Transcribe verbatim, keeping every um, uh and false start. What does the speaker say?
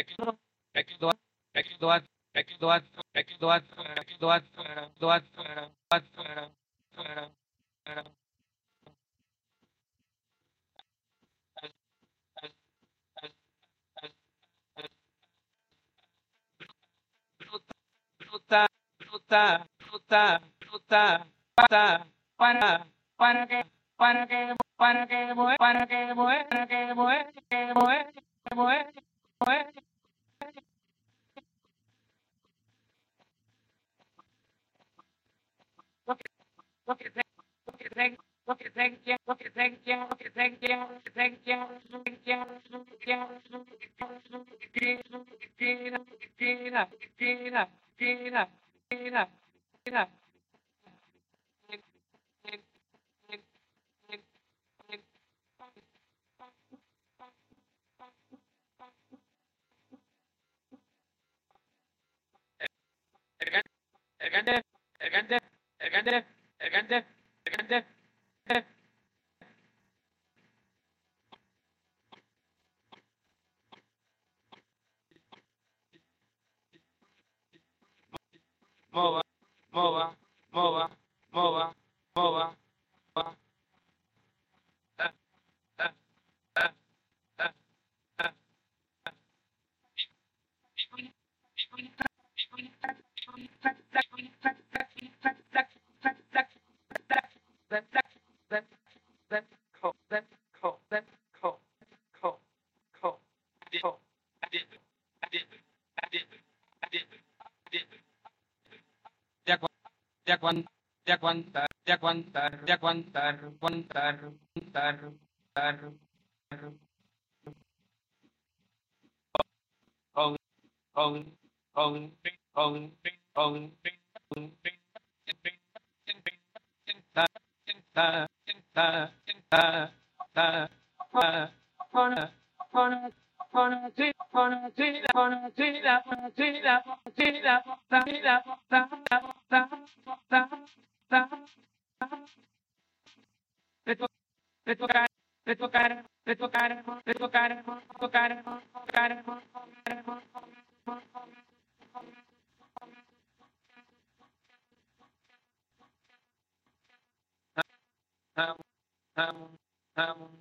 fruta, fruta, fruta, fruta, para, para, para que, para que, para que, voy, para que, voy, para que, voy, que voy, que voy, voy. Lo que, lo que sé, lo que sé, lo que sé, ya, lo que sé, ya, lo que sé, ya, lo que sé, ya, lo que ya, lo que ya, lo que ya, lo que tira, lo que tira, lo que tira, lo que tira, tira, tira, tira. Ergande, ergande, ergande, ergande, ergande, mova, mova, mova, mova, mova, mova. Eh, eh, eh, eh, eh. De aguantar, de aguantar, de aguantar, de aguantar, aguantar, aguantar, aguantar, on, on, on, on, on, on, ta, ta, ta, ta, ta, ta, hona, hona, hona, ti, hona, ti, hona, ti, hona, ti, hona, ti, ta, ta, ta, ta, ta, ta, te to, te tocar, te tocar, te tocar, te tocar, tocar, tocar, tocar,